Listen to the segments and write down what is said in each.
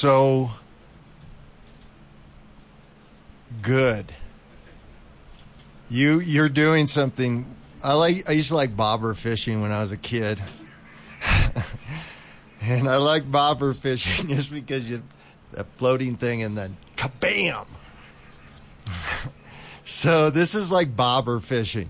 so good. You're doing something. I used to like bobber fishing when I was a kid. And I like bobber fishing just because that floating thing and then kabam. So this is like bobber fishing.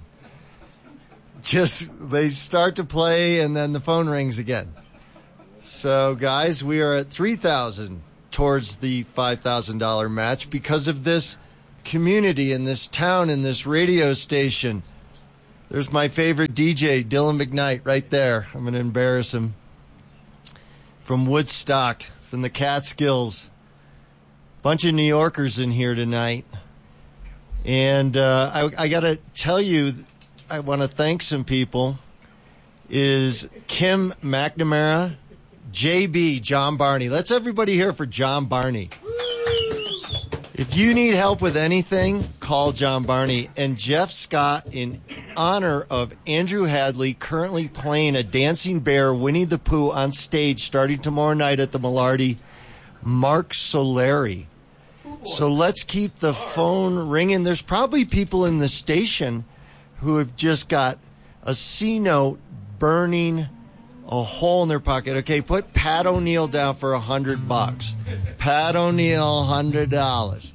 Just they start to play and then the phone rings again. So guys, we are at $3,000 towards the $5,000 match because of this community in this town, in this radio station. There's my favorite DJ, Dylan McKnight, right there. I'm going to embarrass him. From Woodstock, from the Catskills. Bunch of New Yorkers in here tonight. And I got to tell you, I want to thank some people. Is Kim McNamara, JB, John Barney. Let's everybody hear for John Barney. If you need help with anything, call John Barney. And Jeff Scott, in honor of Andrew Hadley, currently playing a dancing bear, Winnie the Pooh, on stage starting tomorrow night at the Malarty, Mark Solari. So let's keep the phone ringing. There's probably people in the station who have just got a C-note burning a hole in their pocket. Okay, put Pat O'Neill down for $100. Pat O'Neill, $100.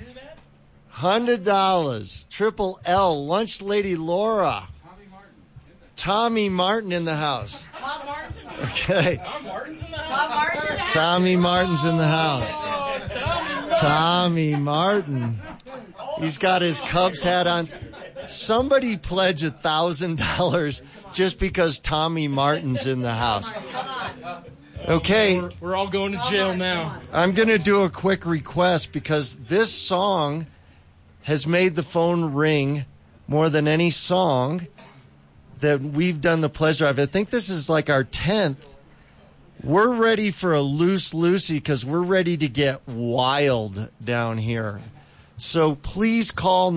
$100. Triple L. Lunch Lady Laura. Tommy Martin in the house. Tom Martin's in the house. Okay. Tom Martin's in the house. Tommy Martin's in the house. Tommy Martin. He's got his Cubs hat on. Somebody pledge $1,000 just because Tommy Martin's in the house. Okay. We're all going to jail now. I'm going to do a quick request because this song has made the phone ring more than any song that we've done the pleasure of. I think this is like our 10th. We're ready for a loose Lucy because we're ready to get wild down here. So please call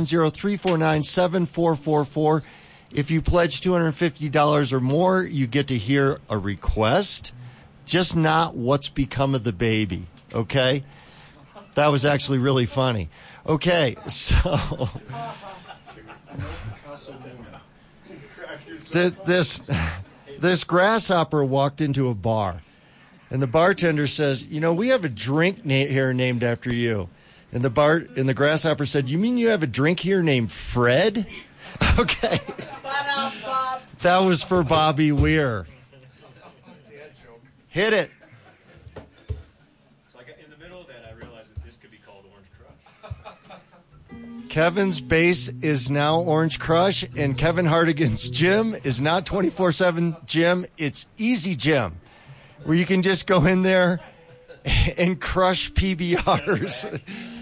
970-349-7444. If you pledge $250 or more, you get to hear a request, just not what's become of the baby, okay? That was actually really funny. Okay, so this grasshopper walked into a bar, and the bartender says, "You know, we have a drink here named after you." And the grasshopper said, "You mean you have a drink here named Fred?" Okay. That was for Bobby Weir. Hit it. So in the middle of that, I realized that this could be called Orange Crush. Kevin's bass is now Orange Crush, and Kevin Hardigan's gym is not 24/7 gym. It's Easy Gym, where you can just go in there and crush PBRs.